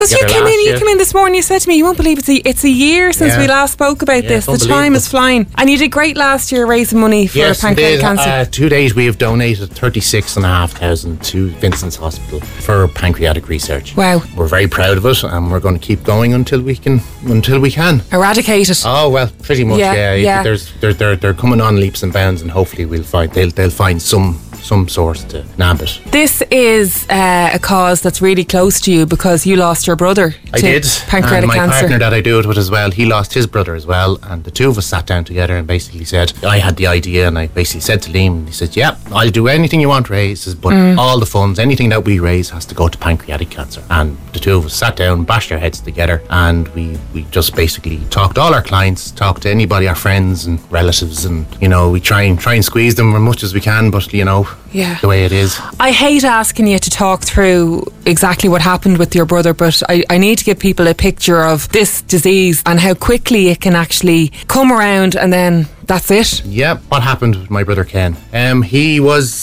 Because you came in this morning, you said to me, you won't believe it's a year since we last spoke about this. The time is flying. And you did great last year raising money for pancreatic cancer. To date, we have donated 36,500 to Vincent's Hospital for pancreatic research. Wow. We're very proud of it, and we're going to keep going until we can. Eradicate it. Oh, well, pretty much, yeah. They're coming on leaps and bounds, and hopefully they'll find some source to nab it. This is a cause that's really close to you because you lost your brother to pancreatic cancer. My partner that I do it with as well, he lost his brother as well, and the two of us sat down together and basically said, I had the idea, and I basically said to Liam, he said, yeah, I'll do anything you want to raise, but all the funds, anything that we raise has to go to pancreatic cancer. And the two of us sat down, bashed our heads together, and we just basically talked to all our clients, talked to anybody, our friends and relatives, and we try and squeeze them as much as we can, but the way it is. I hate asking you to talk through exactly what happened with your brother, but I need to give people a picture of this disease and how quickly it can actually come around, and then that's it. Yeah, what happened with my brother Ken? We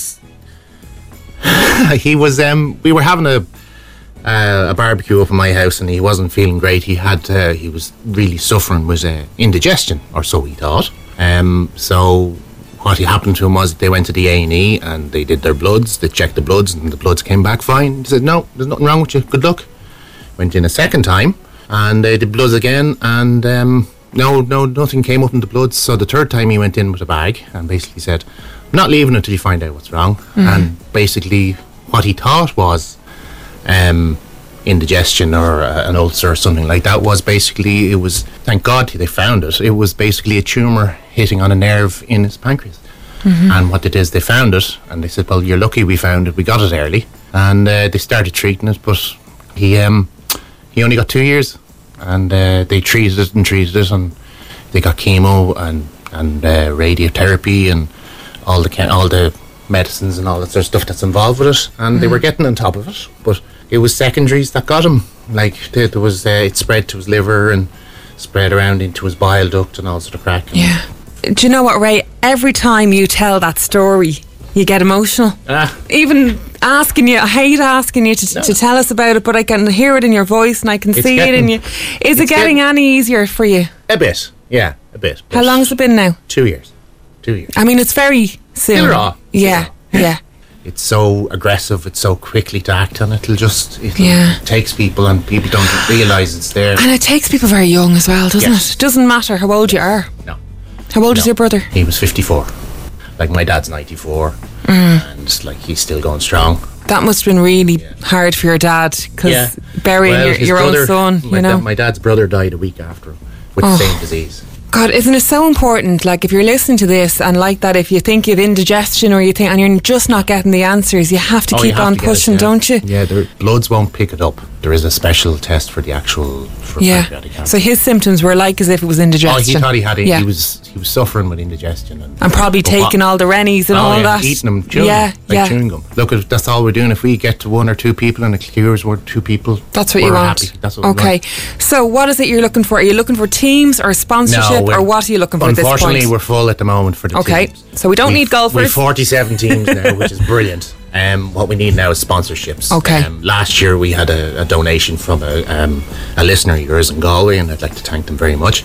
were having a barbecue up in my house, and he wasn't feeling great. He was really suffering with indigestion, or so he thought. So what happened to him was they went to the A&E and they did their bloods, they checked the bloods, and the bloods came back fine. He said, no, there's nothing wrong with you, good luck. Went in a second time and they did bloods again, and nothing came up in the bloods. So the third time he went in with a bag and basically said, I'm not leaving until you find out what's wrong. And basically what he thought was indigestion or an ulcer or something like that. It was, thank God they found it. It was basically a tumour hitting on a nerve in his pancreas. And what they did is they found it, and they said, well, you're lucky we found it, we got it early. And they started treating it, but he only got 2 years, and they treated it, and they got chemo and radiotherapy and all the medicines and all that sort of stuff that's involved with it, and they were getting on top of it, but it was secondaries that got him. Like there was it spread to his liver and spread around into his bile duct and all sort of crack. Yeah. Do you know what, Ray? Every time you tell that story, you get emotional. Even asking you, I hate asking you to tell us about it, but I can hear it in your voice and I can see it in you. Is it getting any easier for you? A bit, yeah, a bit. How long has it been now? 2 years. 2 years. I mean, it's very soon. Still raw. Yeah. It's so aggressive, it's so quickly to act on it. It takes people, and people don't realise it's there. And it takes people very young as well, doesn't it? It doesn't matter how old you are. No. How old is your brother? He was 54. Like my dad's 94, and like he's still going strong. That must have been really hard for your dad, because burying your own son, My dad's brother died a week after him with the same disease. God, isn't it so important? Like, if you're listening to this and like that, if you think you have indigestion or and you're just not getting the answers, you have to keep on pushing, don't you? Yeah, bloods won't pick it up. There is a special test for pancreatic cancer. So his symptoms were like as if it was indigestion. He thought he had it. He was suffering with indigestion and probably taking all the Rennies and all that. Eating them, chewing gum. Look, that's all we're doing. If we get to 1 or 2 people and it cures 1 or 2 people, that's what you want. Happy. That's what we want. So what is it you're looking for? Are you looking for teams or sponsorship, or what are you looking for at this point? Unfortunately, we're full at the moment for the teams. So we don't need golfers. We've 47 teams now, which is brilliant. What we need now is sponsorships. Last year we had a donation from a listener of yours in Galway, and I'd like to thank them very much.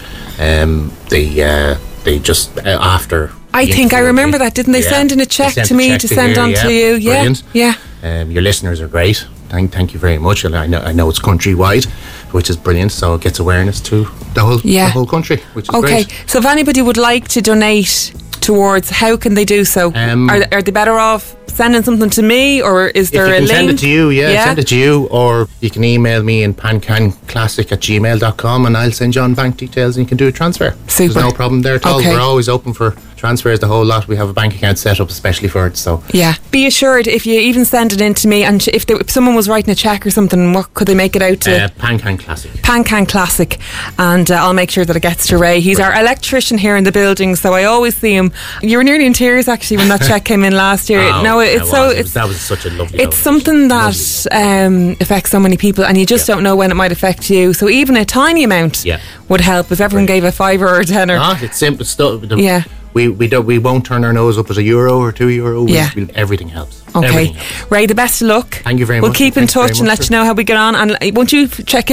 They just after I think I remember that, didn't they? Send in a check to me to send on to you. Brilliant. Yeah. Your listeners are great. Thank you very much. And I know it's countrywide, which is brilliant. So it gets awareness to the whole country, which is great. So if anybody would like to donate towards, how can they do so? Are they better off sending something to me, or is there a link? Send it to you, send it to you, or you can email me in pancanclassic@gmail.com, and I'll send you on bank details and you can do a transfer. Super. There's no problem there at all. We're always open for transfers, the whole lot. We have a bank account set up especially for it. So be assured, if you even send it in to me, and if someone was writing a cheque or something, what could they make it out to? Pancan Classic. Pancan Classic, and I'll make sure that it gets to Ray. He's our electrician here in the building, so I always see him. You were nearly in tears actually when that cheque came in last year. That was such a lovely. It's something that affects so many people, and you just don't know when it might affect you. So even a tiny amount would help if everyone gave a $5 or a $10. It's simple stuff. we won't turn our nose up at €1 or €2. Everything helps. Okay. Everything helps. Ray, the best of luck. Thank you very much. We'll keep in touch and let you know how we get on. And won't you check